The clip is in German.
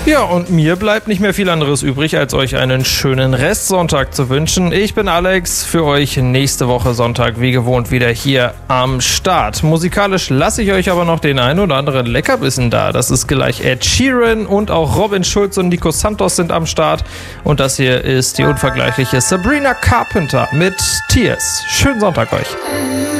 Ja, und mir bleibt nicht mehr viel anderes übrig, als euch einen schönen Restsonntag zu wünschen. Ich bin Alex, für euch nächste Woche Sonntag wie gewohnt wieder hier am Start. Musikalisch lasse ich euch aber noch den einen oder anderen Leckerbissen da. Das ist gleich Ed Sheeran und auch Robin Schulz und Nico Santos sind am Start. Und das hier ist die unvergleichliche Sabrina Carpenter mit Tears. Schönen Sonntag euch.